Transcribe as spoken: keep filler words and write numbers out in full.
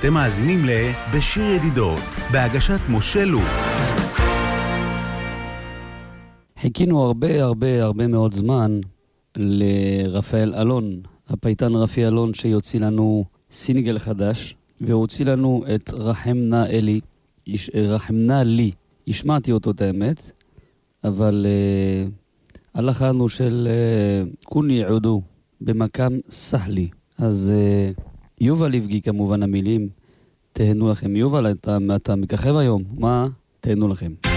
אתם מאזינים לבשיר ידידות, בהגשת משה לוק. חיכינו הרבה הרבה הרבה מאוד זמן לרפאל אלון, הפייטן רפי אלון, שיוציא לנו סינגל חדש, והוא הוציא לנו את רחמנה אלי, יש, רחמנה לי. השמעתי אותו את האמת, אבל uh, הלך לנו של uh, קוני עודו במקם סהלי. אז uh, יובל יבגי כמובן המילים, תהנו לכם. יובל, אתה, אתה מככב היום, מה? תהנו לכם.